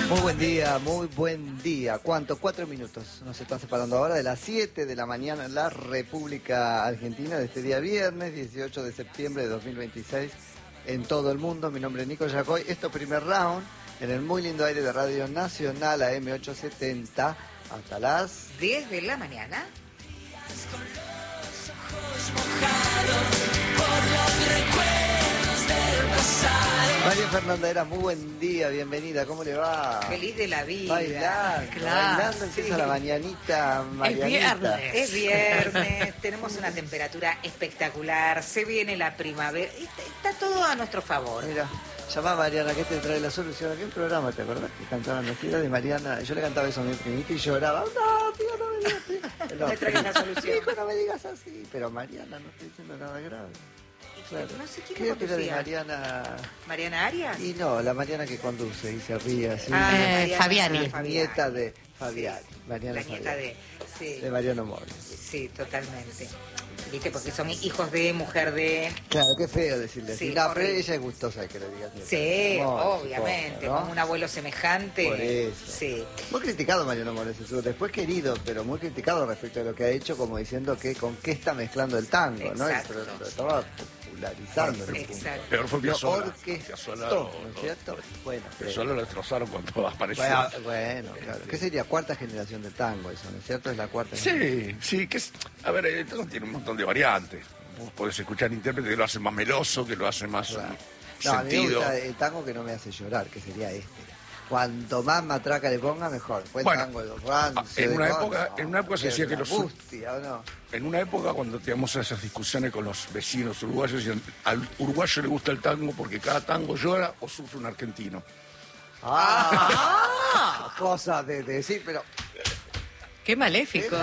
Muy buen día. ¿Cuánto? 4 minutos. Nos están separando ahora de las 7 de la mañana en la República Argentina de este día viernes, 18 de septiembre de 2026, en todo el mundo. Mi nombre es Nico Yacoy. Esto primer round en el muy lindo aire de Radio Nacional AM 870 hasta las 10 de la mañana. Con los ojos mojados por los recuerdos del pasado. María Fernanda Era, muy buen día, bienvenida, ¿cómo le va? Feliz de la vida. Bailando, Claro, bailando empieza sí. la mañanita marianita. Es viernes, tenemos una temperatura espectacular, se viene la primavera, está todo a nuestro favor. Mira, llamá a Mariana, que te trae la solución. Había un programa, ¿te acordás? Que cantaban las tiras de Mariana. Yo le cantaba eso a mi primita y lloraba. No, tío, no me digas así. No, Me traes la solución. Hijo, no me digas así. Pero Mariana, no estoy diciendo nada grave. Claro. No sé quién Creo lo que era de conducía. Mariana. ¿Mariana Arias? Y no, la Mariana que conduce y se ríe así. Fabiani. Nieta de Fabiani. Mariana La nieta Fabiani. sí, De Mariano Mori. sí, totalmente. Viste, porque son hijos de, mujer de... Claro, qué feo decirle así. Sí, No, pero horrible. ella es gustosa que le digas. Sí, Mori, obviamente, supongo, ¿no? con un abuelo semejante. Por eso. Sí. Muy criticado Mariano Mores, después querido, pero muy criticado respecto a lo que ha hecho, como diciendo que con qué está mezclando el tango, ¿no? Exacto. Pero lo estaba popularizando. el punto. Exacto. Peor fue Lo Piazzolla. orquestó, ¿no es cierto? Bueno, Piazzolla lo destrozaron cuando apareció. bueno, claro. ¿Qué sería? Cuarta generación del tango eso, ¿no es cierto? Es la cuarta Sí, sí, que es... A ver, el tango tiene un montón de variantes. Vos podés escuchar intérpretes que lo hacen más meloso, que lo hacen más Claro. No, a mí me sentido. gusta el tango que no me hace llorar, que sería este. Cuanto más matraca le ponga, mejor. Fue el Bueno, tango de los Rancio, en de una Cono, época- en una época se decía que los- angustia, ¿o no? En una época, cuando teníamos esas discusiones con los vecinos uruguayos, decían, al uruguayo le gusta el tango porque cada tango llora o sufre un argentino. Cosa de decir, pero... Qué maléficos.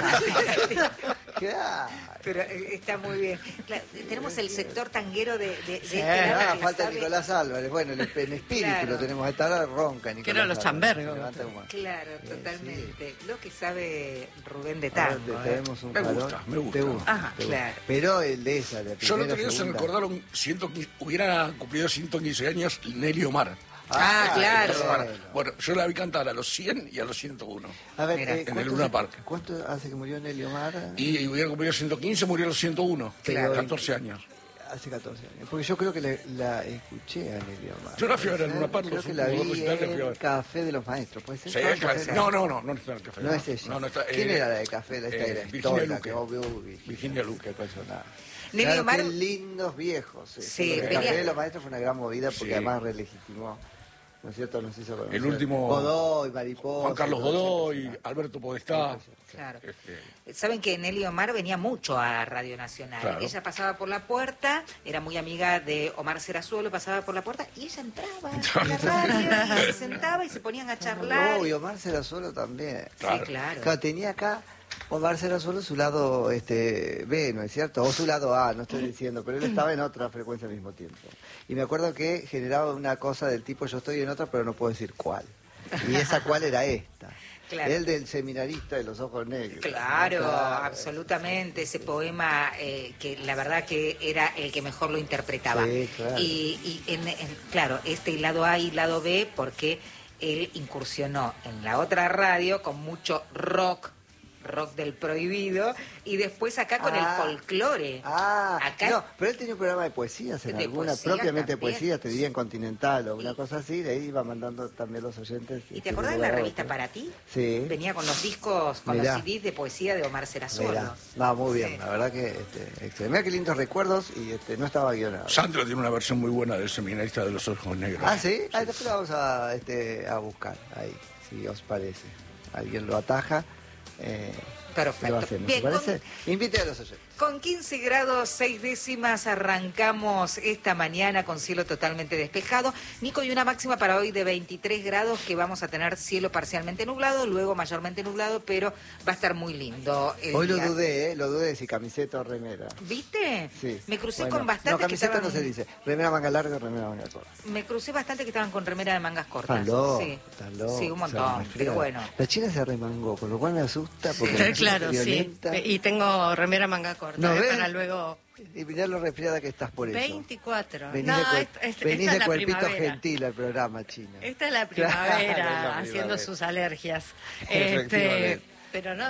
Claro. Pero está muy bien. Claro, tenemos el sector tanguero de este Nada, lado que falta sabe- Nicolás Álvarez. Bueno, en espíritu Claro. lo tenemos a esta hora, ronca Nicolás Que eran los Álvarez. chambergos. Levanta humano. Claro, totalmente. Lo que sabe Rubén de Ahora tango. te traemos un Me jalón. gusta, me gusta. Te gusta. Ajá, te gusta. claro. Pero el de esa, de Yo el otro primera, día se segunda. recordaron, hubiera cumplido 115 años Nelly Omar. Claro. Bueno, yo la vi cantar a los 100 y a los 101. A ver, Mira, en el ¿cuánto Luna hace- Park. ¿Cuánto hace que murió Nelly Omar? Y hubiera cumplido 115, murió a los 101. Claro. 14 años. Hace 14 años. Porque yo creo que la escuché a Nelly Omar. Yo la fui a ver en Luna Park, Creo los que la últimos vi recitales la fui a en ver. Café de los Maestros. ¿Puede ser? Sí, ¿Café claro. de los No está en el café. No es ella. No, no está, ¿Quién era la de café? Esta era Virginia histórica, Luque. que obvio, Virginia Luque. Qué personaje. Nelly Claro, Omar- qué lindos viejos. Sí, El venía- Café de los Maestros fue una gran movida porque Sí. además relegitimó, ¿no es cierto? Nos hizo conocer. El último- Godoy, Mariposa. Juan Carlos todos esos Godoy, personajes. Alberto Podestá. Claro. Este, Saben que Nelly Omar venía mucho a Radio Nacional. Claro. Ella pasaba por la puerta, era muy amiga de Omar Serazuelo, pasaba por la puerta y ella entraba a la radio, y se sentaba y se ponían a charlar. Obvio, Omar Serazuelo también. Claro. Sí, claro. Claro, tenía acá Omar Serazuelo su lado B, ¿no es cierto? O su lado A, no estoy diciendo, pero él estaba en otra frecuencia al mismo tiempo. Y me acuerdo que generaba una cosa del tipo, yo estoy en otra, pero no puedo decir cuál. Y esa cuál era esta. Claro. El del seminarista de los ojos negros. Claro, absolutamente. Ese poema que la verdad que era el que mejor lo interpretaba. Sí, claro. Y claro, este lado A y lado B, porque él incursionó en la otra radio con mucho rock del prohibido, y después acá con el folclore. Acá No, pero él tenía un programa de poesías en De alguna, poesía propiamente también. poesías, te diría en Continental o una cosa así, de ahí iba mandando también los oyentes. ¿Y te acordás de la revista Para Ti? Sí. Venía con los discos, con Mirá. los CDs de poesía de Omar Serazuelo. Mirá, no, muy bien, Sí. la verdad que excelente. Mira qué lindos recuerdos y no estaba guionado. Sandro tiene una versión muy buena del seminarista de los ojos negros. Ah, ¿sí? Ah, después lo vamos a buscar ahí, si os parece. Alguien lo ataja. Perfecto. Lo hacemos, Bien, ¿te parece? Invite a los oyentes. Con 15 grados 6 décimas arrancamos esta mañana con cielo totalmente despejado. Nico, y una máxima para hoy de 23 grados, que vamos a tener cielo parcialmente nublado, luego mayormente nublado, pero va a estar muy lindo el Hoy día. lo dudé de si camiseta o remera. ¿Viste? Sí. Me crucé Bueno, con bastantes no, que camiseta estaban... no se dice. Remera manga larga o remera manga corta. Me crucé bastante que estaban con remera de mangas cortas. Están locos, Sí. están locos. Sí, un se montón, resfrían. pero bueno. La China se remangó, con lo cual me asusta porque la China Claro, violenta. sí. Y tengo remera manga corta, ¿No ves? para luego... Y mirá lo resfriada que estás por eso. 24. Venís No, venís esta de es la cuerpito primavera. gentil al programa, China. Esta es la Claro, primavera, es la haciendo primavera. sus alergias. Efectivamente. Pero no,